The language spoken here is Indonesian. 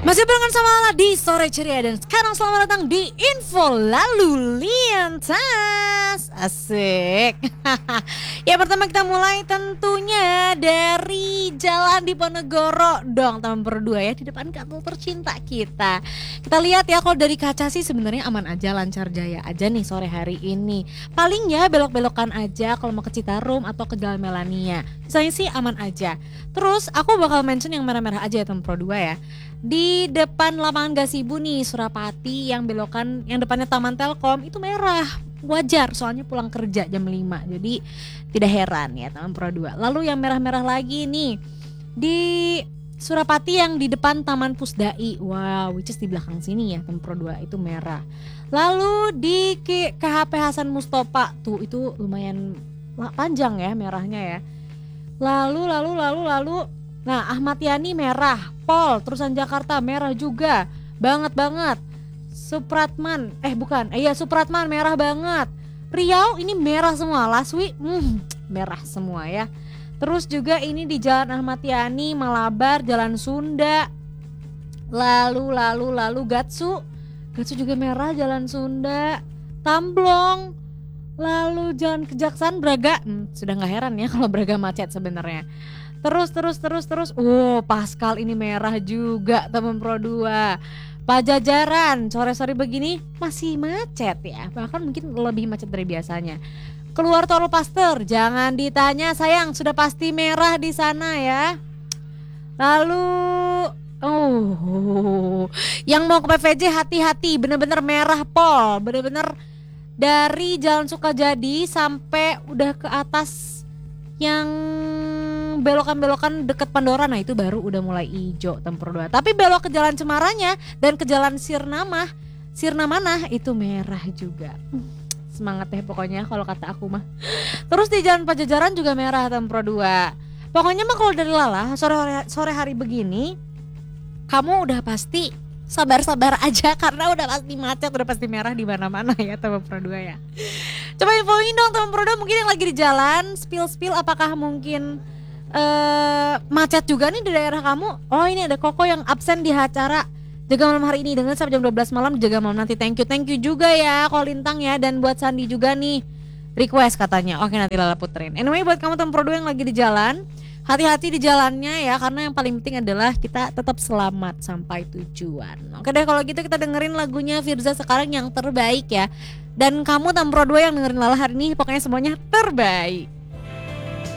Masih barengan sama Lala di Sore Ceria. Dan sekarang selamat datang di Info Lalu Lintas. Asik. Ya, pertama kita mulai tentunya dari Jalan Diponegoro dong, Taman Berdua ya, di depan kantor tercinta kita. Kita lihat ya, kalau dari kaca sih sebenarnya aman aja, lancar jaya aja nih sore hari ini. Paling ya belok-belokan aja kalau mau ke Citarum atau ke Jalan Melania. Sisanya sih aman aja. Terus aku bakal mention yang merah-merah aja ya, Taman Pro 2 ya. Di depan lapangan Gasibu nih, Surapati, yang belokan yang depannya Taman Telkom itu merah. Wajar, soalnya pulang kerja jam 5. Jadi tidak heran ya, Taman Pro 2. Lalu yang merah-merah lagi nih di Surapati yang di depan Taman Pusdai. Wow, which is di belakang sini ya, Taman Pro 2 itu merah. Lalu di KHP Hasan Mustofa tuh itu lumayan panjang ya merahnya ya. Lalu nah, Ahmad Yani merah, Pol, terusan Jakarta merah juga, banget. Supratman, Supratman merah banget. Riau ini merah semua, Laswi merah semua ya. Terus juga ini di Jalan Ahmad Yani, Malabar, Jalan Sunda. Lalu Gatsu juga merah, Jalan Sunda, Tamblong. Lalu Jalan Kejaksaan Braga, sudah nggak heran ya kalau Braga macet sebenarnya. Terus. Pascal ini merah juga, Taman Pro 2. Pajajaran sore-sore begini masih macet ya, bahkan mungkin lebih macet dari biasanya. Keluar tol Pasteur, jangan ditanya sayang, sudah pasti merah di sana ya. Lalu yang mau ke PVJ hati-hati, bener-bener merah Pol, bener-bener dari Jalan Sukajadi sampai udah ke atas yang belokan-belokan deket Pandora, nah itu baru udah mulai hijau Taman Pro 2. Tapi belok ke Jalan Cemaranya dan ke Jalan Sirnamana itu merah juga. Semangat deh pokoknya kalau kata aku mah. Terus di Jalan Pajajaran juga merah Taman Pro 2. Pokoknya mah kalau dari Lala sore hari begini kamu udah pasti sabar-sabar aja karena udah pasti macet, udah pasti merah di mana-mana ya Taman Pro 2 ya. Coba infoin dong Taman Pro 2 mungkin yang lagi di jalan, spill apakah mungkin macet juga nih di daerah kamu. Oh, ini ada Koko yang absen di acara Jaga Malam hari ini, dengan sampai jam 12 malam Jaga Malam nanti. Thank you juga ya Kolintang ya, dan buat Sandi juga nih request katanya. Oke, nanti Lala puterin. Anyway, buat kamu Taman Pro 2 yang lagi di jalan, hati-hati di jalannya ya, karena yang paling penting adalah kita tetap selamat sampai tujuan. Oke deh, kalau gitu kita dengerin lagunya Firza sekarang yang terbaik ya. Dan kamu Taman Pro 2 yang dengerin Lala hari ini, pokoknya semuanya terbaik.